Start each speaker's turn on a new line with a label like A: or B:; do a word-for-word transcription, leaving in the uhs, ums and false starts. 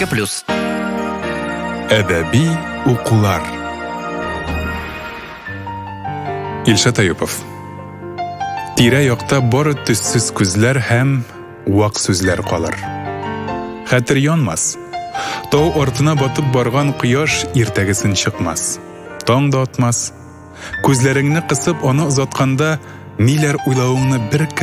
A: Эреке плюс.
B: Әдәби укулар. Илшат Аюпов. Тирә-якта бары төссез күзләр һәм вак сүзләр калыр. Хәтер янмас. Тау артына батып барган кояш иртәгесен чыкмас. Таң да атмас. Күзләреңне кысып аны озатканда, ниләр уйлавыңны бер